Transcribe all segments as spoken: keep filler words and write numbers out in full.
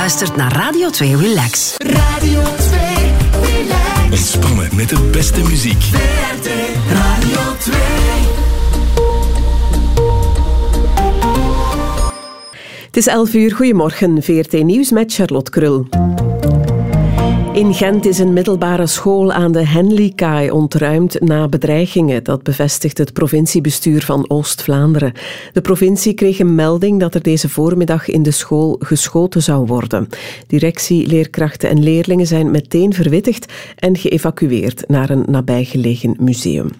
luistert naar Radio twee Relax. Radio twee Relax. Ontspannen met de beste muziek. V R T Radio twee. Het is elf uur. Goedemorgen. V R T Nieuws met Charlotte Krul. In Gent is een middelbare school aan de Henleykaai ontruimd na bedreigingen. Dat bevestigt het provinciebestuur van Oost-Vlaanderen. De provincie kreeg een melding dat er deze voormiddag in de school geschoten zou worden. Directie, leerkrachten en leerlingen zijn meteen verwittigd en geëvacueerd naar een nabijgelegen museum.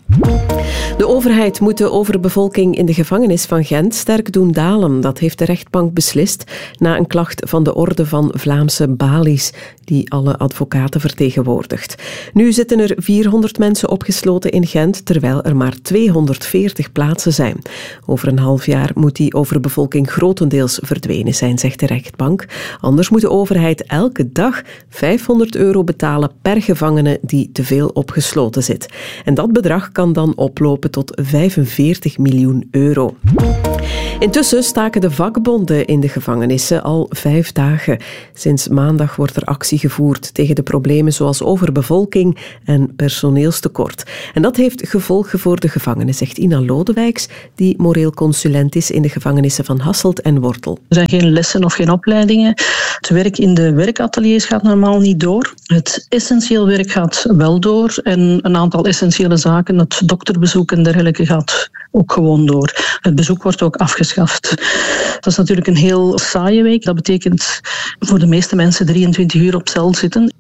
De overheid moet de overbevolking in de gevangenis van Gent sterk doen dalen. Dat heeft de rechtbank beslist na een klacht van de Orde van Vlaamse Balies, die alle advocaten vertegenwoordigt. Nu zitten er vierhonderd mensen opgesloten in Gent, terwijl er maar tweehonderdveertig plaatsen zijn. Over een half jaar moet die overbevolking grotendeels verdwenen zijn, zegt de rechtbank. Anders moet de overheid elke dag vijfhonderd euro betalen per gevangene die te veel opgesloten zit. En dat bedrag kan dan oplopen tot vijfenveertig miljoen euro. Intussen staken de vakbonden in de gevangenissen al vijf dagen. Sinds maandag wordt er actie gevoerd tegen de problemen zoals overbevolking en personeelstekort. En dat heeft gevolgen voor de gevangenen, zegt Ina Lodewijks, die moreel consulent is in de gevangenissen van Hasselt en Wortel. Er zijn geen lessen of geen opleidingen. Het werk in de werkateliers gaat normaal niet door. Het essentieel werk gaat wel door. En een aantal essentiële zaken, het dokterbezoek en dergelijke, gaat ook gewoon door. Het bezoek wordt ook afgeschaft. Dat is natuurlijk een heel saaie week. Dat betekent voor de meeste mensen drieëntwintig uur op cel zitten.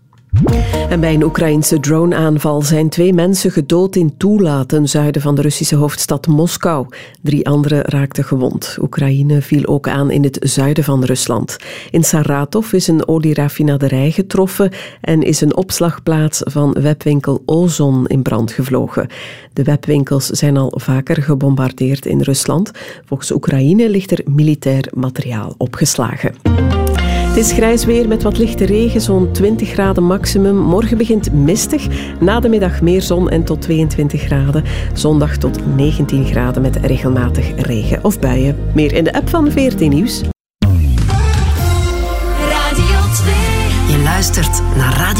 En bij een Oekraïnse drone-aanval zijn twee mensen gedood in Tula, ten zuiden van de Russische hoofdstad Moskou. Drie anderen raakten gewond. Oekraïne viel ook aan in het zuiden van Rusland. In Saratov is een olieraffinaderij getroffen en is een opslagplaats van webwinkel Ozon in brand gevlogen. De webwinkels zijn al vaker gebombardeerd in Rusland. Volgens Oekraïne ligt er militair materiaal opgeslagen. Het is grijs weer met wat lichte regen, zo'n twintig graden maximum. Morgen begint mistig, na de middag meer zon en tot tweeëntwintig graden. Zondag tot negentien graden met regelmatig regen of buien. Meer in de app van V R T Nieuws. Radio twee. Je luistert naar Radio